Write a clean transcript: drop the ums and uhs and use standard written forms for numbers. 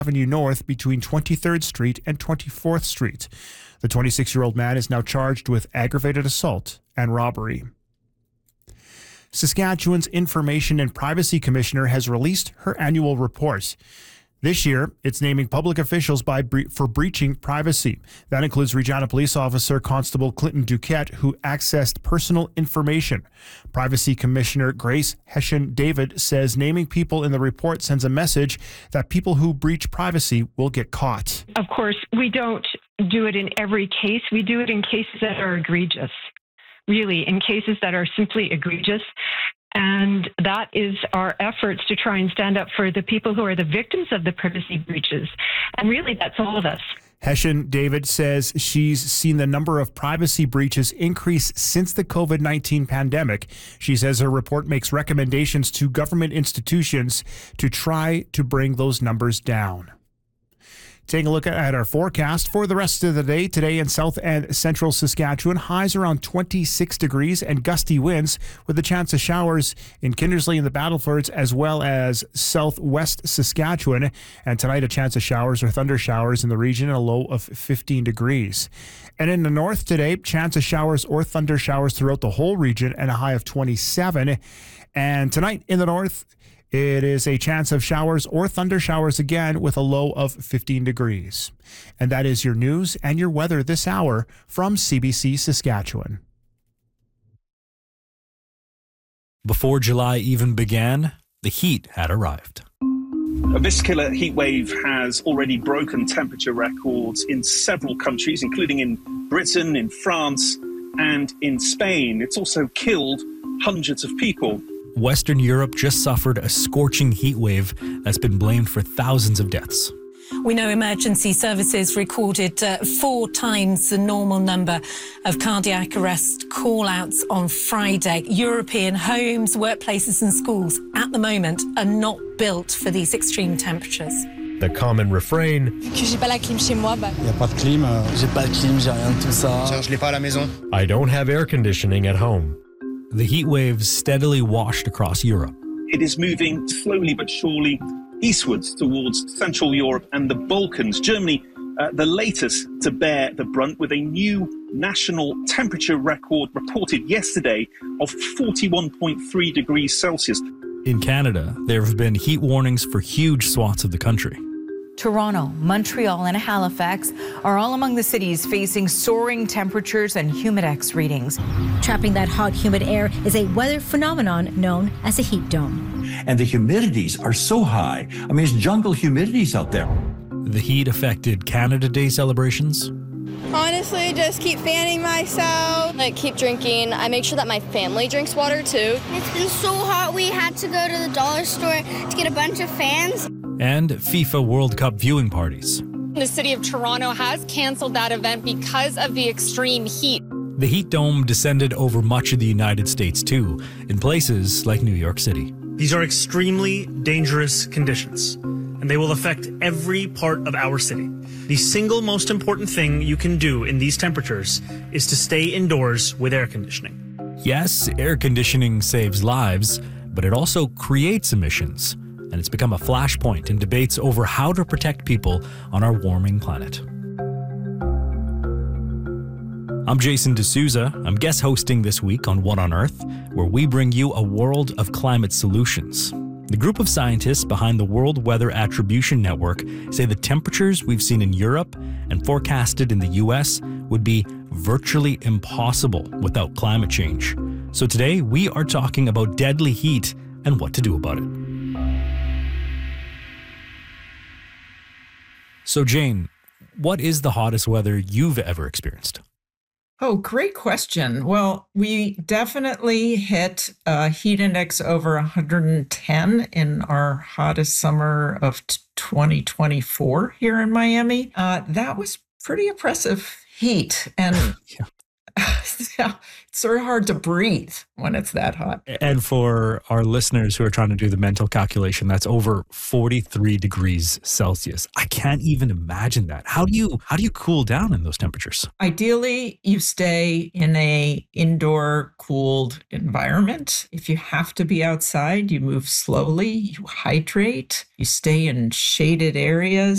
Avenue North between 23rd Street and 24th Street. The 26-year-old man is now charged with aggravated assault and robbery. Saskatchewan's Information and Privacy Commissioner has released her annual report. This year, it's naming public officials for breaching privacy. That includes Regina Police Officer Constable Clinton Duquette, who accessed personal information. Privacy Commissioner Grace Hession-David says naming people in the report sends a message that people who breach privacy will get caught. Of course, we don't do it in every case. We do it in cases that are egregious, really, in cases that are simply egregious. And that is our efforts to try and stand up for the people who are the victims of the privacy breaches. And really, that's all of us. Hession-David says she's seen the number of privacy breaches increase since the COVID-19 pandemic. She says her report makes recommendations to government institutions to try to bring those numbers down. Taking a look at our forecast for the rest of the day. Today in south and central Saskatchewan, highs around 26 degrees and gusty winds with a chance of showers in Kindersley and the Battlefords as well as southwest Saskatchewan. And tonight a chance of showers or thunder showers in the region and a low of 15 degrees. And in the north today, chance of showers or thunder showers throughout the whole region and a high of 27. And tonight in the north, it is a chance of showers or thunder showers again with a low of 15 degrees. And that is your news and your weather this hour from CBC Saskatchewan. Before July even began, the heat had arrived. This killer heat wave has already broken temperature records in several countries, including in Britain, in France, and in Spain. It's also killed hundreds of people. Western Europe just suffered a scorching heat wave that's been blamed for thousands of deaths. We know emergency services recorded 4 times the normal number of cardiac arrest call-outs on Friday. European homes, workplaces and schools at the moment are not built for these extreme temperatures. The common refrain, I don't have air conditioning at home. The heat waves steadily washed across Europe. It is moving slowly but surely eastwards towards Central Europe and the Balkans. Germany, the latest to bear the brunt, with a new national temperature record reported yesterday of 41.3 degrees Celsius. In Canada, there have been heat warnings for huge swaths of the country. Toronto, Montreal and Halifax are all among the cities facing soaring temperatures and humidex readings. Trapping that hot, humid air is a weather phenomenon known as a heat dome. And the humidities are so high. I mean, it's jungle humidities out there. The heat affected Canada Day celebrations. Honestly, just keep fanning myself. I keep drinking. I make sure that my family drinks water too. It's been so hot we had to go to the dollar store to get a bunch of fans. And FIFA World Cup viewing parties. The city of Toronto has canceled that event because of the extreme heat. The heat dome descended over much of the United States too, in places like New York City. These are extremely dangerous conditions, and they will affect every part of our city. The single most important thing you can do in these temperatures is to stay indoors with air conditioning. Yes, air conditioning saves lives, but it also creates emissions. And it's become a flashpoint in debates over how to protect people on our warming planet. I'm Jason D'Souza. I'm guest hosting this week on What on Earth, where we bring you a world of climate solutions. The group of scientists behind the World Weather Attribution Network say the temperatures we've seen in Europe and forecasted in the US would be virtually impossible without climate change. So today we are talking about deadly heat and what to do about it. So Jane, what is the hottest weather you've ever experienced? Oh, great question. Well, we definitely hit a heat index over 110 in our hottest summer of 2024 here in Miami. That was pretty oppressive heat. And yeah, it's sort of hard to breathe when it's that hot. And for our listeners who are trying to do the mental calculation, that's over 43 degrees Celsius. I can't even imagine that. How do you cool down in those temperatures? Ideally, you stay in a indoor cooled environment. If you have to be outside, you move slowly, you hydrate, you stay in shaded areas.